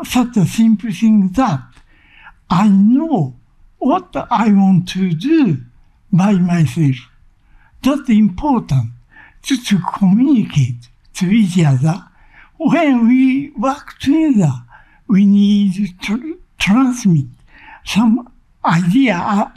such a simple thing that I know what I want to do by myself. That's important to communicate to each other. When we work together, we need to transmit some idea